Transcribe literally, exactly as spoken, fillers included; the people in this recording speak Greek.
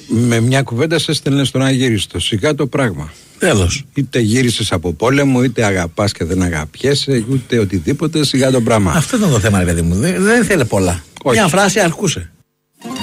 Με μια κουβέντα σε έστελνε στον αγύριστο. Σιγά το πράγμα. Τέλος. Είτε γύρισες από πόλεμο, είτε αγαπάς και δεν αγαπιέσαι, ούτε οτιδήποτε, σιγά το πράγμα. Αυτό ήταν το θέμα, ρε παιδί μου. Δεν, δεν θέλει πολλά. Όχι. Μια φράση αρκούσε.